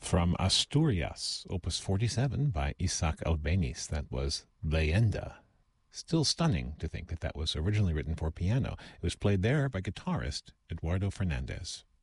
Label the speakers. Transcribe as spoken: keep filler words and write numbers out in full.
Speaker 1: From Asturias, Opus forty-seven by Isaac Albeniz. That was Leyenda. Still stunning to think that that was originally written for piano. It was played there by guitarist Eduardo Fernandez.